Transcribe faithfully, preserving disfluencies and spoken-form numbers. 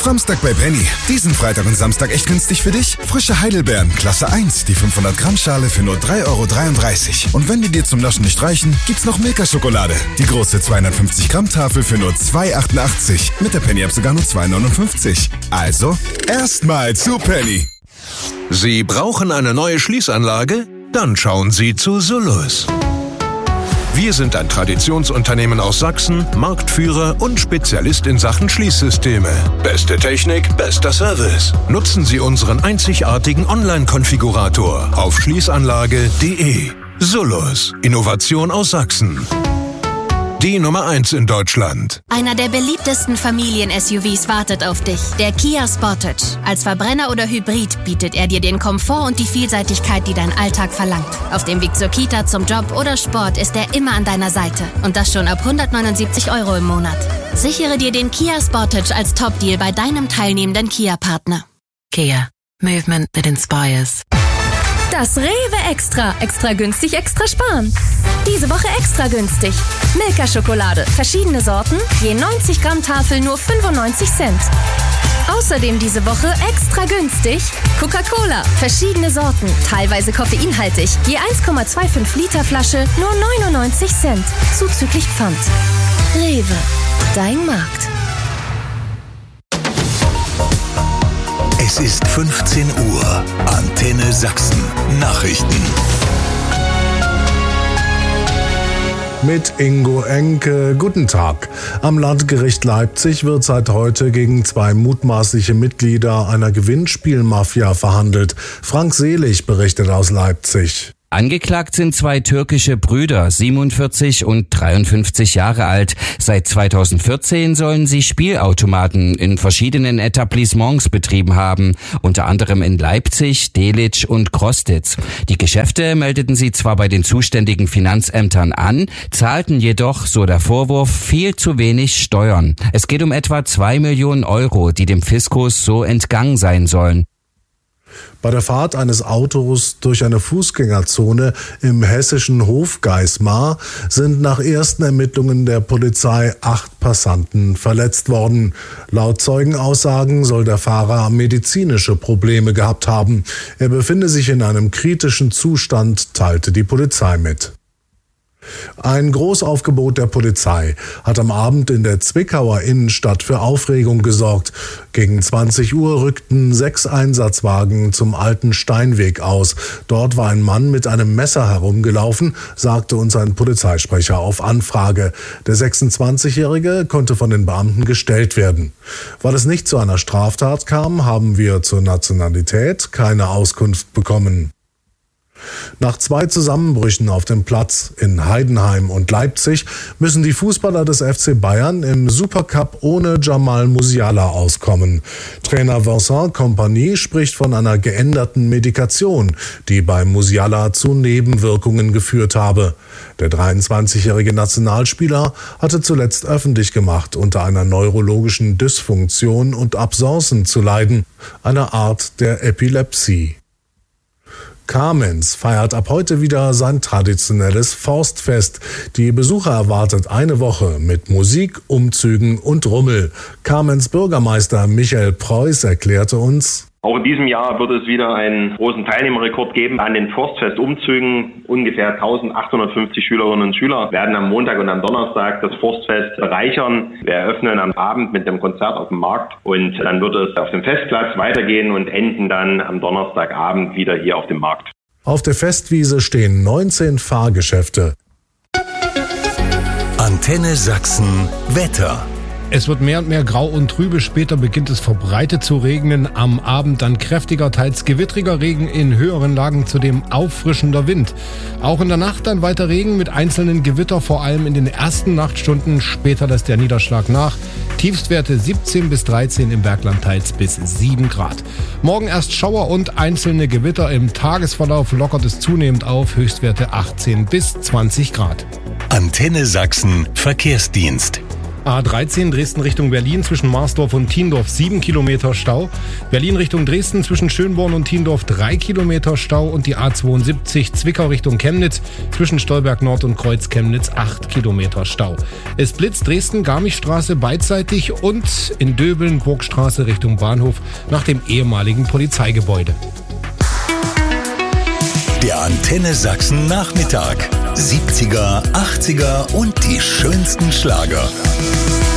Samstag bei Penny. Diesen Freitag und Samstag echt günstig für dich? Frische Heidelbeeren, Klasse eins, die fünfhundert Gramm Schale für nur drei Euro dreiunddreißig. Und wenn die dir zum Naschen nicht reichen, gibt's noch Milka-Schokolade. Die große zweihundertfünfzig Gramm Tafel für nur zwei Euro achtundachtzig. Mit der Penny-App sogar nur zwei Euro neunundfünfzig. Also, erstmal zu Penny. Sie brauchen eine neue Schließanlage? Dann schauen Sie zu Solus. Wir sind ein Traditionsunternehmen aus Sachsen, Marktführer und Spezialist in Sachen Schließsysteme. Beste Technik, bester Service. Nutzen Sie unseren einzigartigen Online-Konfigurator auf schließanlage punkt de. Solus, Innovation aus Sachsen. Die Nummer eins in Deutschland. Einer der beliebtesten Familien-S U Vs wartet auf dich. Der Kia Sportage. Als Verbrenner oder Hybrid bietet er dir den Komfort und die Vielseitigkeit, die dein Alltag verlangt. Auf dem Weg zur Kita, zum Job oder Sport ist er immer an deiner Seite. Und das schon ab hundertneunundsiebzig Euro im Monat. Sichere dir den Kia Sportage als Top-Deal bei deinem teilnehmenden Kia-Partner. Kia. Movement that inspires. Das Rewe Extra. Extra günstig, extra sparen. Diese Woche extra günstig. Milka-Schokolade. Verschiedene Sorten. Je neunzig Gramm Tafel nur fünfundneunzig Cent. Außerdem diese Woche extra günstig. Coca-Cola. Verschiedene Sorten. Teilweise koffeinhaltig. Je eins Komma fünfundzwanzig Liter Flasche nur neunundneunzig Cent. Zuzüglich Pfand. Rewe. Dein Markt. Es ist fünfzehn Uhr. Antenne Sachsen. Nachrichten. Mit Ingo Enke. Guten Tag. Am Landgericht Leipzig wird seit heute gegen zwei mutmaßliche Mitglieder einer Gewinnspielmafia verhandelt. Frank Selig berichtet aus Leipzig. Angeklagt sind zwei türkische Brüder, siebenundvierzig und dreiundfünfzig Jahre alt. Seit zweitausendvierzehn sollen sie Spielautomaten in verschiedenen Etablissements betrieben haben, unter anderem in Leipzig, Delitzsch und Krostitz. Die Geschäfte meldeten sie zwar bei den zuständigen Finanzämtern an, zahlten jedoch, so der Vorwurf, viel zu wenig Steuern. Es geht um etwa zwei Millionen Euro, die dem Fiskus so entgangen sein sollen. Bei der Fahrt eines Autos durch eine Fußgängerzone im hessischen Hofgeismar sind nach ersten Ermittlungen der Polizei acht Passanten verletzt worden. Laut Zeugenaussagen soll der Fahrer medizinische Probleme gehabt haben. Er befinde sich in einem kritischen Zustand, teilte die Polizei mit. Ein Großaufgebot der Polizei hat am Abend in der Zwickauer Innenstadt für Aufregung gesorgt. Gegen zwanzig Uhr rückten sechs Einsatzwagen zum alten Steinweg aus. Dort war ein Mann mit einem Messer herumgelaufen, sagte uns ein Polizeisprecher auf Anfrage. Der sechsundzwanzigjährige konnte von den Beamten gestellt werden. Weil es nicht zu einer Straftat kam, haben wir zur Nationalität keine Auskunft bekommen. Nach zwei Zusammenbrüchen auf dem Platz in Heidenheim und Leipzig müssen die Fußballer des F C Bayern im Supercup ohne Jamal Musiala auskommen. Trainer Vincent Kompany spricht von einer geänderten Medikation, die bei Musiala zu Nebenwirkungen geführt habe. Der dreiundzwanzigjährige Nationalspieler hatte zuletzt öffentlich gemacht, unter einer neurologischen Dysfunktion und Absencen zu leiden, einer Art der Epilepsie. Kamenz feiert ab heute wieder sein traditionelles Forstfest. Die Besucher erwartet eine Woche mit Musik, Umzügen und Rummel. Kamenz Bürgermeister Michael Preuß erklärte uns: Auch in diesem Jahr wird es wieder einen großen Teilnehmerrekord geben an den Forstfest-Umzügen. Ungefähr eintausendachthundertfünfzig Schülerinnen und Schüler werden am Montag und am Donnerstag das Forstfest bereichern. Wir eröffnen am Abend mit dem Konzert auf dem Markt und dann wird es auf dem Festplatz weitergehen und enden dann am Donnerstagabend wieder hier auf dem Markt. Auf der Festwiese stehen neunzehn Fahrgeschäfte. Antenne Sachsen Wetter. Es wird mehr und mehr grau und trübe. Später beginnt es verbreitet zu regnen. Am Abend dann kräftiger, teils gewittriger Regen in höheren Lagen, zudem auffrischender Wind. Auch in der Nacht dann weiter Regen mit einzelnen Gewitter, vor allem in den ersten Nachtstunden. Später lässt der Niederschlag nach. Tiefstwerte siebzehn bis dreizehn im Bergland, teils bis sieben Grad. Morgen erst Schauer und einzelne Gewitter. Im Tagesverlauf lockert es zunehmend auf. Höchstwerte achtzehn bis zwanzig Grad. Antenne Sachsen Verkehrsdienst. A dreizehn Dresden Richtung Berlin zwischen Marsdorf und Tiendorf sieben Kilometer Stau. Berlin Richtung Dresden zwischen Schönborn und Tiendorf drei Kilometer Stau. Und die A zweiundsiebzig Zwickau Richtung Chemnitz zwischen Stolberg Nord und Kreuz Chemnitz acht Kilometer Stau. Es blitzt Dresden Garmischstraße beidseitig und in Döbeln Burgstraße Richtung Bahnhof nach dem ehemaligen Polizeigebäude. Der Antenne Sachsen Nachmittag. siebziger, achtziger und die schönsten Schlager.